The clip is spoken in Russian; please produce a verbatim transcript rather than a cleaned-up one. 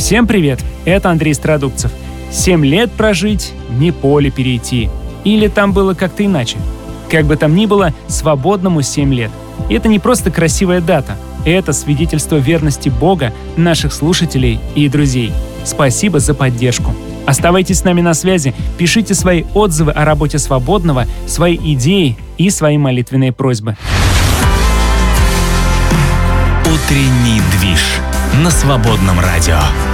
Всем привет, это Андрей Страдукцев. Семь лет прожить, не поле перейти. Или там было как-то иначе. Как бы там ни было, свободному семь лет. И это не просто красивая дата. Это свидетельство верности Бога, наших слушателей и друзей. Спасибо за поддержку. Оставайтесь с нами на связи, пишите свои отзывы о работе Свободного, свои идеи и свои молитвенные просьбы. Утренний движ на Свободном радио.